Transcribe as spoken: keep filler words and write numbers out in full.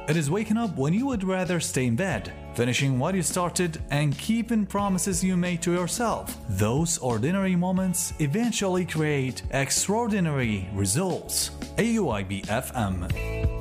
It is waking up when you would rather stay in bed, finishing what you started, and keeping promises you made to yourself. Those ordinary moments eventually create extraordinary results. A U I B F M